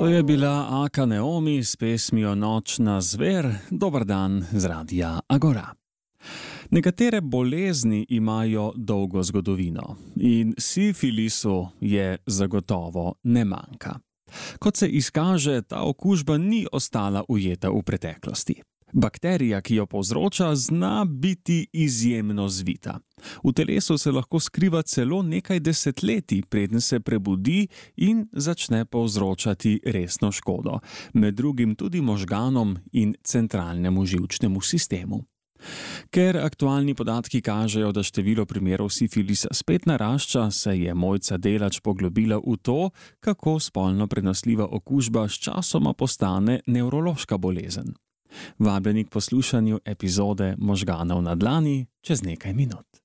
To je bila Aka Neomi s pesmijo Nočna zver. Dober dan z radia Agora. Nekatere bolezni imajo dolgo zgodovino in sifilisu je zagotovo ne manjka. Kot se izkaže, ta okužba ni ostala ujeta v preteklosti. Bakterija, ki jo povzroča, zna biti izjemno zvita. V telesu se lahko skriva celo nekaj desetletij, preden se prebudi in začne povzročati resno škodo, med drugim tudi možganom in centralnemu živčnemu sistemu. Ker aktualni podatki kažejo, da število primerov sifilisa spet narašča, se je Mojca Delač poglobila v to, kako spolno prenosljiva okužba sčasoma postane nevrološka bolezen. Vabljeni k poslušanju epizode Možganov na dlani čez nekaj minut.